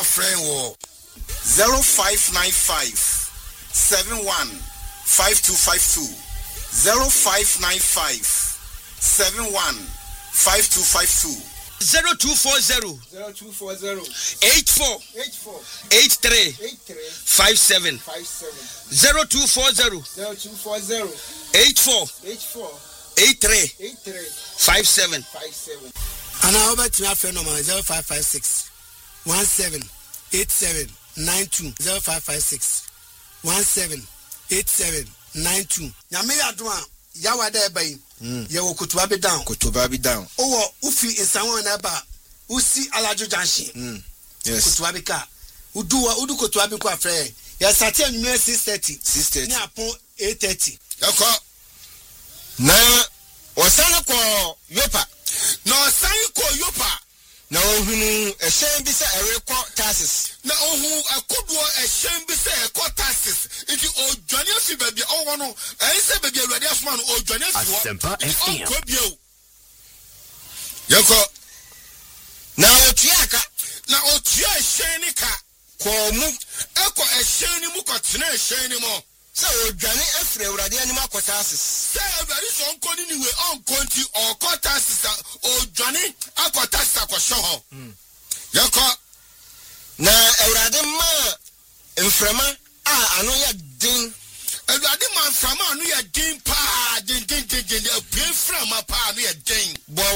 friend wo 0595 71 5252 0595 71 5252 0240 84 83 57 0240 84 83 57 and I over to our friend number 0556 17 87 92 0556 17 87 92 nyame yadwa yawa da bai ye wo kutuba bi down owo ufi insanwo na ba usi alajo junction yes kutuba bi ka udu kutuba bi ko afre ya sati anwum 6:30 ni apon 8:30 yako na osana ko yopa na ohunu ehyen bi se ereko taxes na ohu akoduo ehyen bi se eko taxes nti odwane afi baabi owo no se baabi awurade asoma no odwane afi wo ko bio yako na otua ehyen ni ka ko mu eko ehyen ni mu ko tena ehyen ni mo se odwane afre awurade anim akotaxes se awurade so onko ni we onko nti okotaxes odwane akotaxes akosho ho yako na awurade ma mframa ano ya din awurade ma mframa ano ya din pa din apue mframa pa ano ya din